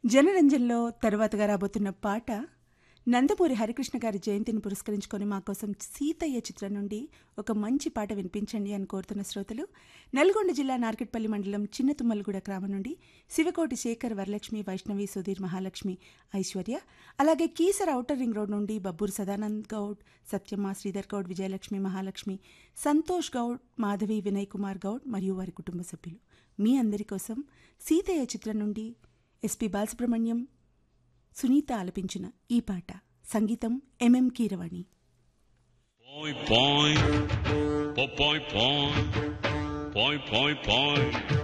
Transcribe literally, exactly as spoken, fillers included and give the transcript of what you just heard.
జనరంజన్లో తరువాతగా రాబోతున్న పాట నందమూరి హరికృష్ణ గారి జయంతిని పురస్కరించుకొని మా కోసం సీతయ్య చిత్రం నుండి ఒక మంచి పాట వినిపించండి అని కోరుతున్న శ్రోతలు నల్గొండ జిల్లా నార్కెట్పల్లి మండలం చిన్నతుమ్మలగూడ గ్రామం నుండి శివకోటి శేఖర్, వరలక్ష్మి, వైష్ణవి, సుధీర్, మహాలక్ష్మి, ఐశ్వర్య, అలాగే కీసర ఔటర్ రింగ్ రోడ్ నుండి బబ్బూరు సదానంద్ గౌడ్, సత్యమ్మ, శ్రీధర్ గౌడ్, విజయలక్ష్మి, మహాలక్ష్మి, సంతోష్ గౌడ్, మాధవి, వినయ్ కుమార్ గౌడ్ మరియు వారి కుటుంబ సభ్యులు మీ అందరి కోసం సీతయ్య చిత్రం నుండి ఎస్పి బాలసుబ్రహ్మణ్యం, సునీత ఆలపించిన ఈ పాట. సంగీతం MM Keeravani. Poi poi, po poi poi, poi poi poi.